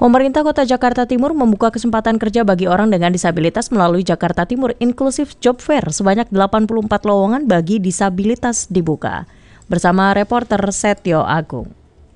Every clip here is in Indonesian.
Pemerintah Kota Jakarta Timur membuka kesempatan kerja bagi orang dengan disabilitas melalui Jakarta Timur Inclusive Job Fair. Sebanyak 84 lowongan bagi disabilitas dibuka. Bersama reporter Setio Agung.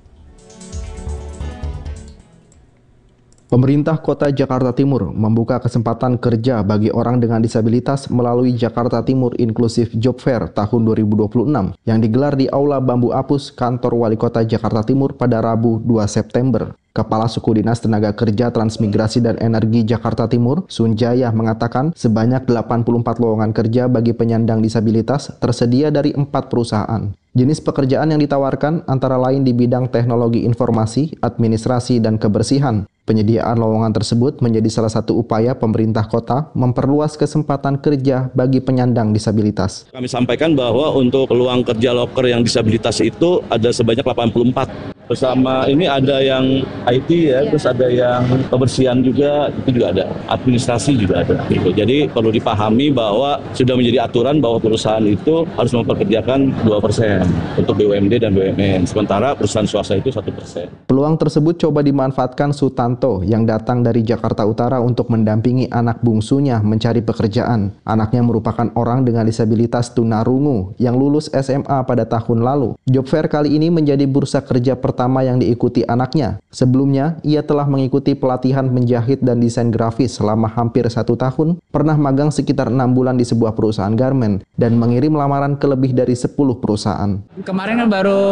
Pemerintah Kota Jakarta Timur membuka kesempatan kerja bagi orang dengan disabilitas melalui Jakarta Timur Inclusive Job Fair tahun 2026 yang digelar di Aula Bambu Apus, Kantor Wali Kota Jakarta Timur pada Rabu 2 September. Kepala Suku Dinas Tenaga Kerja Transmigrasi dan Energi Jakarta Timur, Sunjaya, mengatakan sebanyak 84 lowongan kerja bagi penyandang disabilitas tersedia dari 4 perusahaan. Jenis pekerjaan yang ditawarkan antara lain di bidang teknologi informasi, administrasi, dan kebersihan. Penyediaan lowongan tersebut menjadi salah satu upaya pemerintah kota memperluas kesempatan kerja bagi penyandang disabilitas. Kami sampaikan bahwa untuk peluang kerja loker yang disabilitas itu ada sebanyak 84. Bersama ini ada yang IT ya, terus ada yang kebersihan juga, itu juga ada, administrasi juga ada. Gitu. Jadi perlu dipahami bahwa sudah menjadi aturan bahwa perusahaan itu harus memperkerjakan 2% untuk BUMD dan BUMN, sementara perusahaan swasta itu 1%. Peluang tersebut coba dimanfaatkan Sutanto yang datang dari Jakarta Utara untuk mendampingi anak bungsunya mencari pekerjaan. Anaknya merupakan orang dengan disabilitas tunarungu yang lulus SMA pada tahun lalu. Job Fair kali ini menjadi bursa kerja pertama yang diikuti anaknya. Sebelumnya, ia telah mengikuti pelatihan menjahit dan desain grafis selama hampir 1 tahun, pernah magang sekitar 6 bulan di sebuah perusahaan garmen, dan mengirim lamaran ke lebih dari 10 perusahaan. Kemarin kan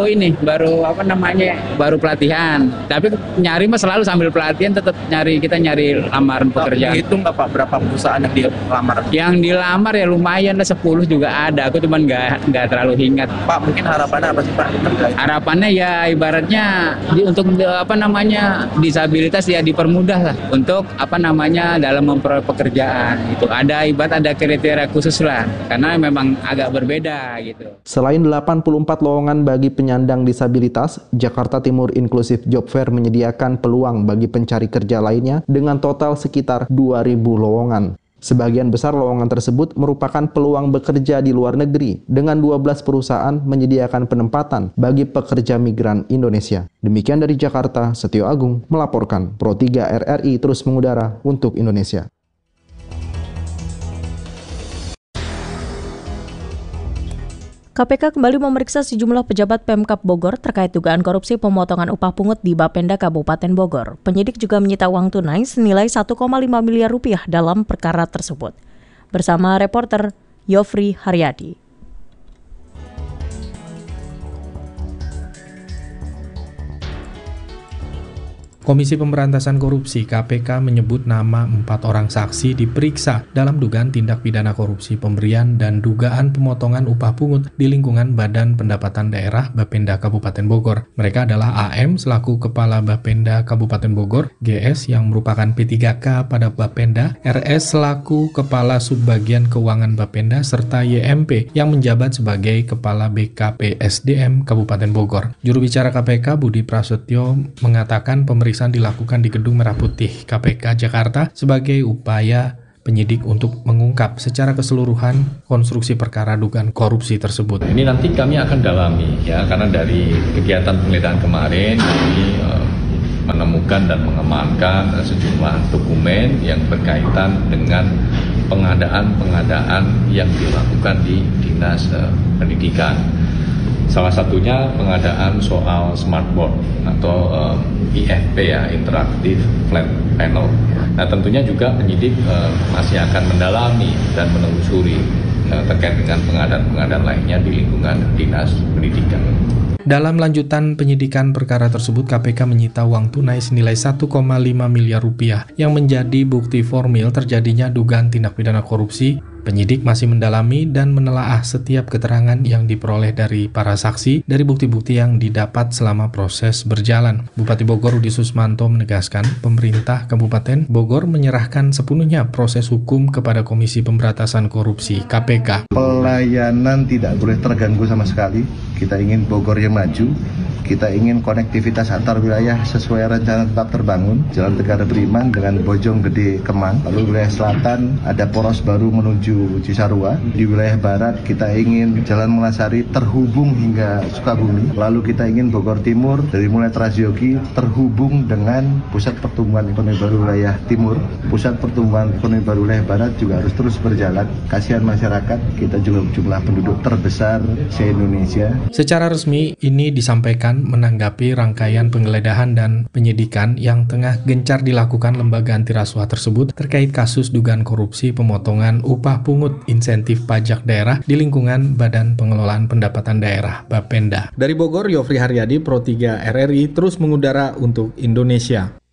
baru pelatihan. Tapi nyari mah selalu sambil pelatihan tetap kita nyari lamaran pekerjaan. Hitung nggak Pak berapa perusahaan yang dilamar? Yang dilamar ya lumayan lah, 10 juga ada. Aku cuman nggak terlalu ingat. Pak, mungkin harapannya apa sih Pak? Harapannya ya ibaratnya untuk disabilitas ya dipermudah lah untuk dalam memperoleh pekerjaan. Itu ada kriteria khusus lah karena memang agak berbeda gitu. Selain 84 lowongan bagi penyandang disabilitas, Jakarta Timur Inclusive Job Fair menyediakan peluang bagi pencari kerja lainnya dengan total sekitar 2.000 lowongan. Sebagian besar lowongan tersebut merupakan peluang bekerja di luar negeri dengan 12 perusahaan menyediakan penempatan bagi pekerja migran Indonesia. Demikian dari Jakarta, Setio Agung melaporkan. Pro 3 RRI terus mengudara untuk Indonesia. KPK kembali memeriksa sejumlah pejabat Pemkab Bogor terkait dugaan korupsi pemotongan upah pungut di Bapenda Kabupaten Bogor. Penyidik juga menyita uang tunai senilai 1,5 miliar rupiah dalam perkara tersebut. Bersama reporter Yofri Haryadi. Komisi Pemberantasan Korupsi (KPK) menyebut nama 4 orang saksi diperiksa dalam dugaan tindak pidana korupsi pemberian dan dugaan pemotongan upah pungut di lingkungan Badan Pendapatan Daerah Bapenda Kabupaten Bogor. Mereka adalah AM selaku Kepala Bapenda Kabupaten Bogor, GS yang merupakan P3K pada Bapenda, RS selaku Kepala Subbagian Keuangan Bapenda, serta YMP yang menjabat sebagai Kepala BKP SDM Kabupaten Bogor. Juru bicara KPK Budi Prasetyo mengatakan pemeriksaan dilakukan di Gedung Merah Putih KPK Jakarta sebagai upaya penyidik untuk mengungkap secara keseluruhan konstruksi perkara dugaan korupsi tersebut. Ini nanti kami akan dalami ya, karena dari kegiatan penggeledahan kemarin kami menemukan dan mengamankan sejumlah dokumen yang berkaitan dengan pengadaan yang dilakukan di Dinas Pendidikan. Salah satunya pengadaan soal smartboard atau IFP ya, Interactive Flat Panel. Nah tentunya juga penyidik masih akan mendalami dan menelusuri terkait dengan pengadaan lainnya di lingkungan Dinas Pendidikan. Dalam lanjutan penyidikan perkara tersebut, KPK menyita uang tunai senilai 1,5 miliar rupiah yang menjadi bukti formil terjadinya dugaan tindak pidana korupsi. Penyidik masih mendalami dan menelaah setiap keterangan yang diperoleh dari para saksi dari bukti-bukti yang didapat selama proses berjalan. Bupati Bogor Rudi Susmanto menegaskan pemerintah Kabupaten Bogor menyerahkan sepenuhnya proses hukum kepada Komisi Pemberantasan Korupsi (KPK). Pelayanan tidak boleh terganggu sama sekali. Kita ingin Bogor yang maju, Kita ingin konektivitas antar wilayah sesuai rencana tetap terbangun. Jalan Tegara Beriman dengan Bojonggede Kemang. Lalu wilayah selatan ada poros baru menuju Cisarua. Di wilayah barat kita ingin Jalan Melasari terhubung hingga Sukabumi. Lalu kita ingin Bogor Timur dari mulai Transyogi terhubung dengan pusat pertumbuhan ekonomi baru wilayah timur. Pusat pertumbuhan ekonomi baru wilayah barat juga harus terus berjalan. Kasihan masyarakat, kita juga jumlah penduduk terbesar se-Indonesia. Secara resmi, ini disampaikan menanggapi rangkaian penggeledahan dan penyidikan yang tengah gencar dilakukan lembaga anti rasuah tersebut terkait kasus dugaan korupsi pemotongan upah pungut insentif pajak daerah di lingkungan Badan Pengelolaan Pendapatan Daerah Bapenda. Dari Bogor, Yofri Haryadi, Pro 3 RRI terus mengudara untuk Indonesia.